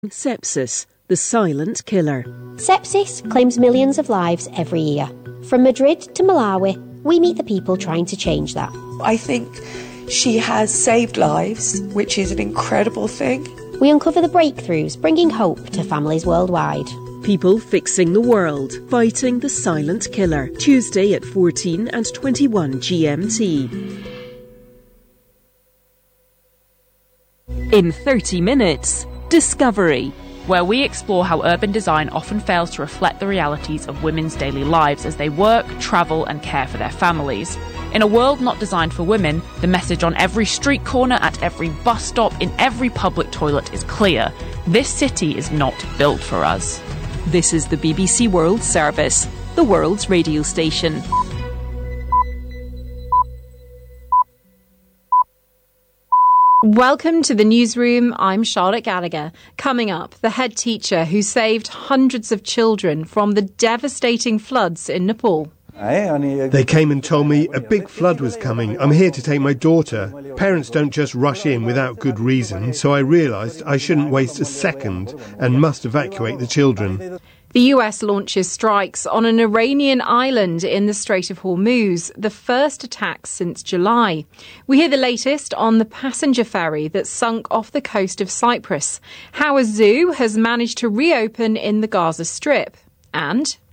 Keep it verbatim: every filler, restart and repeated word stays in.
Sepsis, the silent killer. Sepsis claims millions of lives every year. From Madrid to Malawi, we meet the people trying to change that. I think she has saved lives, which is an incredible thing. We uncover the breakthroughs, bringing hope to families worldwide. People fixing the world, fighting the silent killer. Tuesday at fourteen and twenty-one G M T. In thirty minutes, Discovery, where we explore how urban design often fails to reflect the realities of women's daily lives as they work, travel and care for their families. In a world not designed for women, the message on every street corner, at every bus stop, in every public toilet is clear. This city is not built for us. This is the B B C World Service, the world's radio station. Welcome to the newsroom. I'm Charlotte Gallagher. Coming up, the head teacher who saved hundreds of children from the devastating floods in Nepal. They came and told me a big flood was coming. I'm here to take my daughter. Parents don't just rush in without good reason, so I realised I shouldn't waste a second and must evacuate the children. The U S launches strikes on an Iranian island in the Strait of Hormuz, the first attack since July. We hear the latest on the passenger ferry that sunk off the coast of Cyprus, how a zoo has managed to reopen in the Gaza Strip, and